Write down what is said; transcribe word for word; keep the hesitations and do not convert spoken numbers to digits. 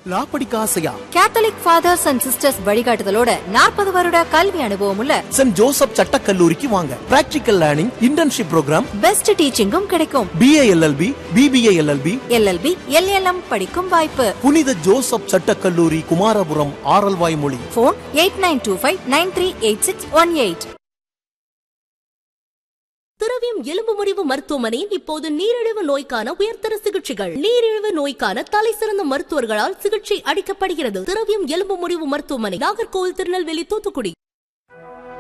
லா படிக்க ஆசையா? Catholic fathers and sisters வழிகாட்டுதலோட நாற்பது வருட கல்வி அனுபவம் உள்ள சென்ட் ஜோசப் சட்டக்கல்லூரிக்கு வாங்க. Practical learning, internship program, best டீச்சிங்கும் கிடைக்கும். BA LLB, BBA LLB, LLB, LLM படிக்கும் வாய்ப்பு. புனித ஜோசப் சட்டக்கல்லூரி, குமாரபுரம், ஆரல்வாய் மொழி. Phone eight nine two five nine three eight six one eight. திரவியம் எலும்பு முறிவு மருத்துவமனையில் இப்போது நீரிழிவு நோய்க்கான உயர்தர சிகிச்சைகள். நீரிழிவு நோய்க்கான தலை சிறந்த மருத்துவர்களால் சிகிச்சை அளிக்கப்படுகிறது. திரவியம் எலும்பு முறிவு மருத்துவமனை, நாகர்கோவில், திருநெல்வேலி, தூத்துக்குடி.